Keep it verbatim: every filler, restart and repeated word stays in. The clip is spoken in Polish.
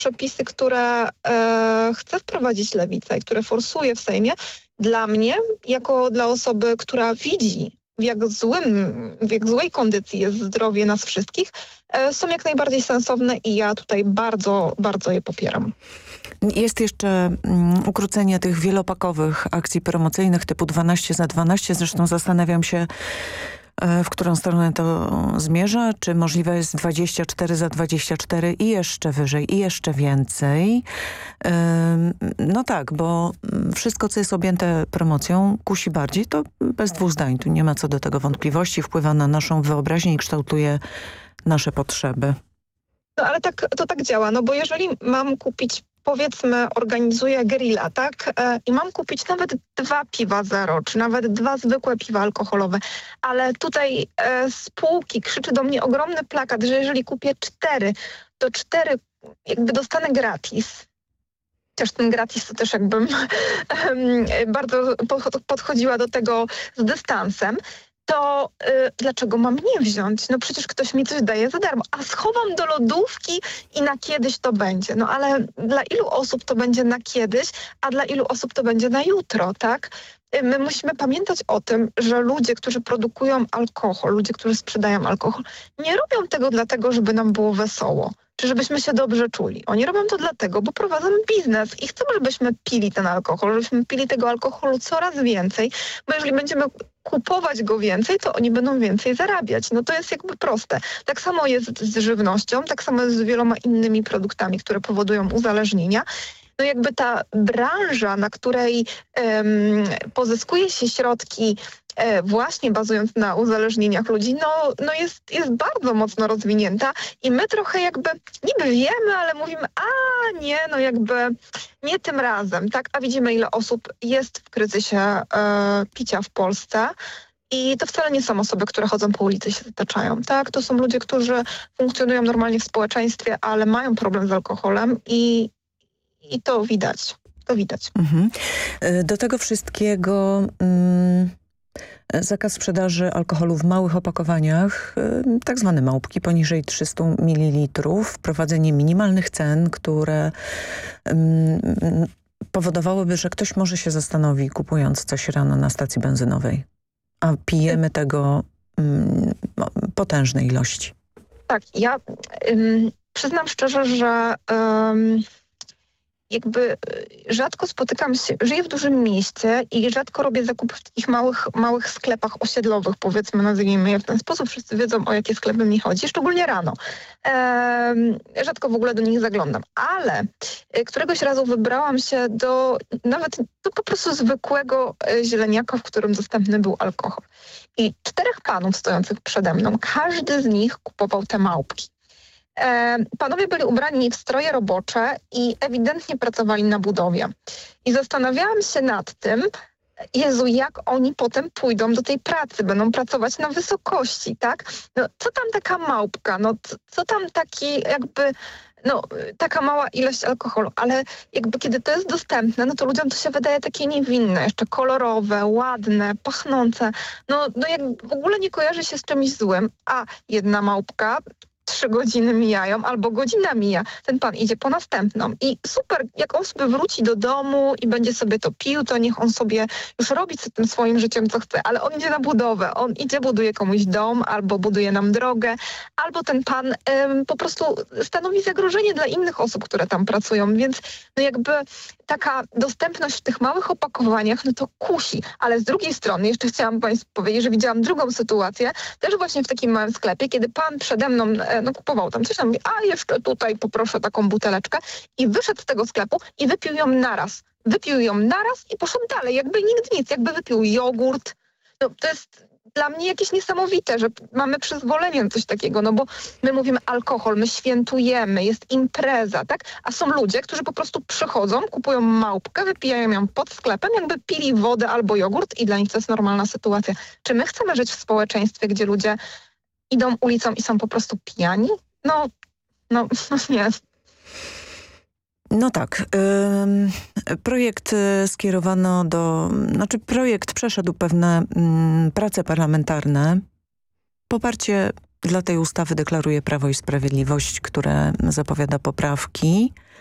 przepisy, które e, chce wprowadzić Lewica i które forsuje w Sejmie, dla mnie, jako dla osoby, która widzi, w jak złym, w jak złej kondycji jest zdrowie nas wszystkich, e, są jak najbardziej sensowne i ja tutaj bardzo, bardzo je popieram. Jest jeszcze um, ukrócenie tych wielopakowych akcji promocyjnych typu dwanaście za dwanaście. Zresztą zastanawiam się, w którą stronę to zmierza? Czy możliwe jest dwadzieścia cztery za dwadzieścia cztery i jeszcze wyżej, i jeszcze więcej? No tak, bo wszystko, co jest objęte promocją, kusi bardziej. To bez dwóch zdań. Tu nie ma co do tego wątpliwości. Wpływa na naszą wyobraźnię i kształtuje nasze potrzeby. No ale tak, to tak działa, no bo jeżeli mam kupić, powiedzmy, organizuję grilla, tak? E, I mam kupić nawet dwa piwa zero, czy nawet dwa zwykłe piwa alkoholowe, ale tutaj e, z półki krzyczy do mnie ogromny plakat, że jeżeli kupię cztery, to cztery jakby dostanę gratis. Chociaż ten gratis to też jakbym bardzo podchodziła do tego z dystansem. To y, dlaczego mam nie wziąć? No przecież ktoś mi coś daje za darmo, a schowam do lodówki i na kiedyś to będzie. No ale dla ilu osób to będzie na kiedyś, a dla ilu osób to będzie na jutro, tak? Y, my musimy pamiętać o tym, że ludzie, którzy produkują alkohol, ludzie, którzy sprzedają alkohol, nie robią tego dlatego, żeby nam było wesoło, czy żebyśmy się dobrze czuli. Oni robią to dlatego, bo prowadzą biznes i chcą, żebyśmy pili ten alkohol, żebyśmy pili tego alkoholu coraz więcej, bo jeżeli będziemy kupować go więcej, to oni będą więcej zarabiać. No to jest jakby proste. Tak samo jest z żywnością, tak samo jest z wieloma innymi produktami, które powodują uzależnienia. No jakby ta branża, na której um, pozyskuje się środki e, właśnie bazując na uzależnieniach ludzi, no, no jest, jest bardzo mocno rozwinięta i my trochę jakby niby wiemy, ale mówimy, a nie, no jakby nie tym razem, tak? A widzimy, ile osób jest w kryzysie e, picia w Polsce. I to wcale nie są osoby, które chodzą po ulicy i się zataczają, tak? To są ludzie, którzy funkcjonują normalnie w społeczeństwie, ale mają problem z alkoholem i I to widać, to widać. Mhm. Do tego wszystkiego mm, zakaz sprzedaży alkoholu w małych opakowaniach, y, tak zwane małpki poniżej trzysta mililitrów, wprowadzenie minimalnych cen, które mm, powodowałyby, że ktoś może się zastanowi, kupując coś rano na stacji benzynowej, a pijemy tego mm, potężne ilości. Tak, ja ym, przyznam szczerze, że ym, jakby rzadko spotykam się, żyję w dużym mieście i rzadko robię zakupy w takich małych, małych sklepach osiedlowych, powiedzmy, nazwijmy je w ten sposób. Wszyscy wiedzą, o jakie sklepy mi chodzi, szczególnie rano. Ehm, rzadko w ogóle do nich zaglądam, ale któregoś razu wybrałam się do nawet do po prostu zwykłego zieleniaka, w którym dostępny był alkohol. I czterech panów stojących przede mną, każdy z nich kupował te małpki. E, panowie byli ubrani w stroje robocze i ewidentnie pracowali na budowie. I zastanawiałam się nad tym, Jezu, jak oni potem pójdą do tej pracy, będą pracować na wysokości, tak? No, co tam taka małpka, no co, co tam taki jakby, no taka mała ilość alkoholu, ale jakby kiedy to jest dostępne, no to ludziom to się wydaje takie niewinne, jeszcze kolorowe, ładne, pachnące, no, no jak w ogóle nie kojarzy się z czymś złym, a jedna małpka, trzy godziny mijają albo godzina mija, ten pan idzie po następną i super, jak on sobie wróci do domu i będzie sobie to pił, to niech on sobie już robi z tym swoim życiem co chce, ale on idzie na budowę, on idzie, buduje komuś dom albo buduje nam drogę, albo ten pan ym, po prostu stanowi zagrożenie dla innych osób, które tam pracują, więc no jakby taka dostępność w tych małych opakowaniach, no to kusi, ale z drugiej strony jeszcze chciałam Państwu powiedzieć, że widziałam drugą sytuację, też właśnie w takim małym sklepie, kiedy pan przede mną no, kupował tam coś, tam mówi, a jeszcze tutaj poproszę taką buteleczkę i wyszedł z tego sklepu i wypił ją naraz. Wypił ją naraz i poszedł dalej, jakby nigdy nic, jakby wypił jogurt. No, to jest dla mnie jakieś niesamowite, że mamy przyzwolenie na coś takiego, no bo my mówimy alkohol, my świętujemy, jest impreza, tak? A są ludzie, którzy po prostu przychodzą, kupują małpkę, wypijają ją pod sklepem, jakby pili wodę albo jogurt i dla nich to jest normalna sytuacja. Czy my chcemy żyć w społeczeństwie, gdzie ludzie idą ulicą i są po prostu pijani? No, no, no nie. No tak. Yy, projekt skierowano do... Znaczy projekt przeszedł pewne yy, prace parlamentarne. Poparcie Dla tej ustawy deklaruje Prawo i Sprawiedliwość, które zapowiada poprawki.